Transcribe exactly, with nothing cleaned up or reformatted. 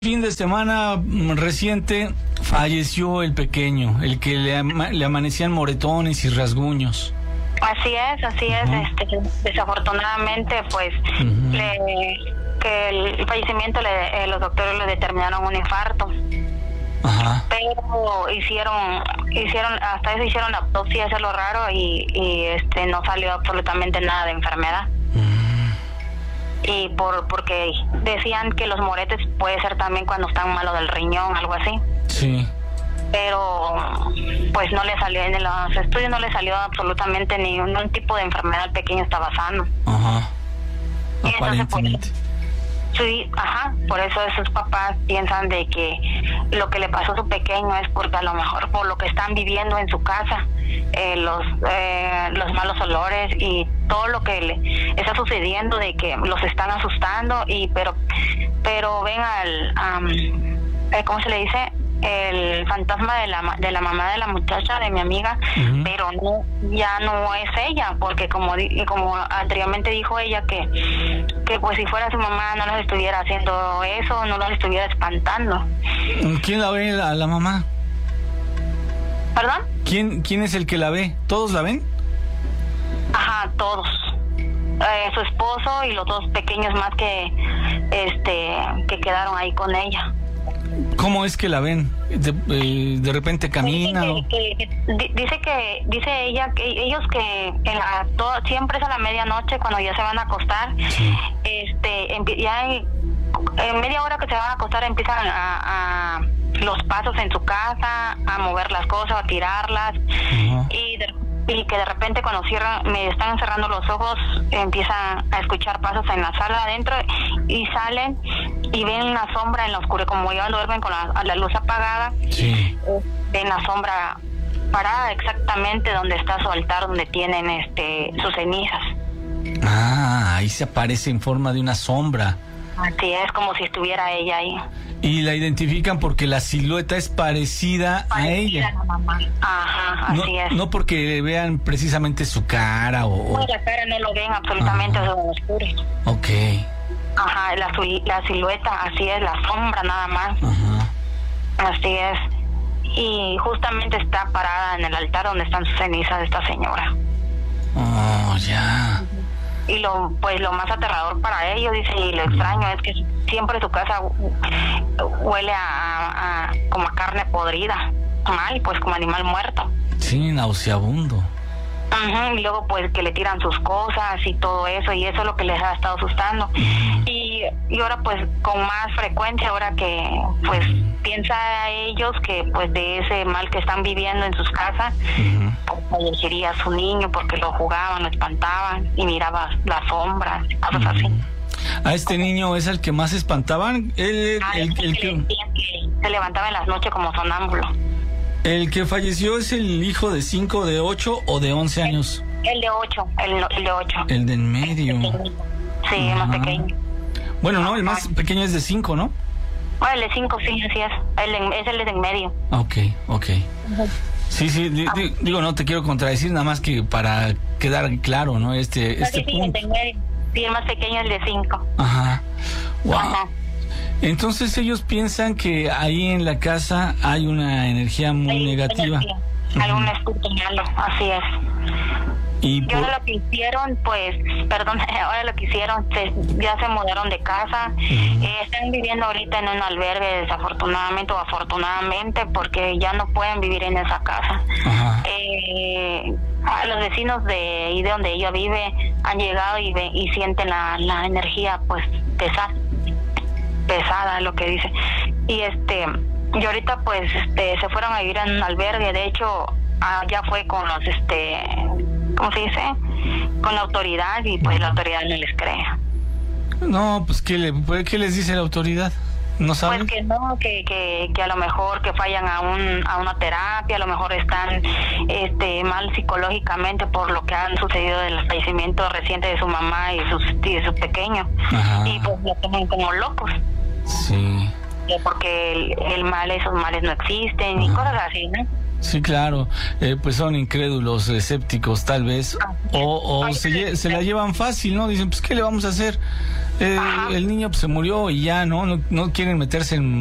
Fin de semana reciente falleció el pequeño, el que le, ama, le amanecían moretones y rasguños. Así es, así es. Uh-huh. este, desafortunadamente, pues, uh-huh. le, que el fallecimiento, le, eh, los doctores le determinaron un infarto. Ajá. Pero hicieron, hicieron, hasta eso hicieron autopsia, eso es lo raro, y, y este no salió absolutamente nada de enfermedad. Y por porque decían que los moretes puede ser también cuando están malos del riñón, algo así. Sí. Pero pues no le salió, en los estudios no le salió absolutamente ningún tipo de enfermedad, el pequeño estaba sano. Ajá. Y aparentemente. Entonces, pues, sí, ajá, por eso esos papás piensan de que lo que le pasó a su pequeño es porque a lo mejor por lo que están viviendo en su casa, eh, los eh, los malos olores y todo lo que le está sucediendo, de que los están asustando, y pero pero ven al um, eh, ¿cómo se le dice? El fantasma de la de la mamá de la muchacha, de mi amiga, uh-huh. pero no, ya no es ella, porque como como anteriormente dijo ella que que pues si fuera su mamá no los estuviera haciendo eso, no los estuviera espantando. ¿Quién la ve a la mamá? ¿Perdón? ¿Quién quién es el que la ve? ¿Todos la ven? Ajá, todos. Eh, su esposo y los dos pequeños más que este que quedaron ahí con ella. ¿Cómo es que la ven? ¿De, eh, de repente camina? Dice que, que, dice que dice ella que ellos que en la, todo, siempre es a la medianoche cuando ya se van a acostar. Sí. Este, en, ya en, en media hora que se van a acostar empiezan a, a los pasos en su casa, a mover las cosas, a tirarlas. Uh-huh. y de, y que de repente cuando cierran, me están cerrando los ojos, empiezan a escuchar pasos en la sala adentro y salen y ven una sombra en la oscuridad, como ellos duermen con la, la luz apagada. Sí. Ven la sombra parada exactamente donde está su altar, donde tienen este sus cenizas. Ah, ahí se aparece en forma de una sombra. Así es, como si estuviera ella ahí. Y la identifican porque la silueta es parecida, parecida a ella. A la mamá. Ajá, así no, es. No porque vean precisamente su cara o... No, la cara no lo ven absolutamente, es oscuro. Ok. Ajá, la, la silueta, así es, la sombra nada más. Ajá. Así es. Y justamente está parada en el altar donde están sus cenizas de esta señora. Oh, ya. Y lo pues lo más aterrador para ellos, dice, y lo extraño es que siempre su casa huele a, a, a como a carne podrida, mal, pues como animal muerto. Sí, nauseabundo. Uh-huh, y luego pues que le tiran sus cosas y todo eso, y eso es lo que les ha estado asustando. Uh-huh. y, y ahora pues con más frecuencia, ahora que pues uh-huh. piensa a ellos que pues de ese mal que están viviendo en sus casas, uh-huh. fallecería su niño porque lo jugaban, lo espantaban y miraba las sombras, cosas uh-huh. así. ¿A este niño es el que más espantaban? Él, ah, el, el, el que... que se levantaba en las noches como sonámbulo. ¿El que falleció es el hijo de cinco, de ocho o de once años? El, el de ocho, el, el de ocho. El de en medio. El sí, el más pequeño. Bueno, no, el más pequeño es de cinco, ¿no? Bueno, el de cinco, sí, así es. El de, es el de en medio. Ok, ok. Uh-huh. Sí, sí, di, di, digo, no te quiero contradecir, nada más que para quedar claro, ¿no? Este, no, este sí, punto. Sí, el de en medio. Sí, el más pequeño es el de cinco. Ajá. Wow. Ajá. Entonces ellos piensan que ahí en la casa hay una energía muy hay negativa. Energía, algún uh-huh. espíritu malo, así es. Y, y por... ahora lo que hicieron, pues, perdón, ahora lo que hicieron, se, ya se mudaron de casa, uh-huh. eh, están viviendo ahorita en un albergue, desafortunadamente o afortunadamente, porque ya no pueden vivir en esa casa. Uh-huh. Eh, a los vecinos de ahí de donde ella vive han llegado y, ve, y sienten la, la energía, pues, pesada. pesada lo que dice, y este y ahorita pues este se fueron a vivir en un albergue. De hecho ah, ya fue con los este ¿cómo se dice? Con la autoridad, y pues la autoridad no les cree. No, pues ¿qué, le, qué les dice la autoridad? ¿No saben? Pues que no, que, que, que a lo mejor que fallan a un a una terapia, a lo mejor están este mal psicológicamente por lo que han sucedido del fallecimiento reciente de su mamá y, sus, y de su pequeño. Ajá. Y pues lo toman como locos. Sí. Porque el, el mal, esos males no existen. Ajá. Y cosas así, ¿no? Sí, claro, eh, pues son incrédulos, escépticos tal vez, o, o se, lle- se la llevan fácil, ¿no? Dicen, pues, ¿qué le vamos a hacer? Eh, el niño pues, se murió y ya, ¿no? No, no quieren meterse en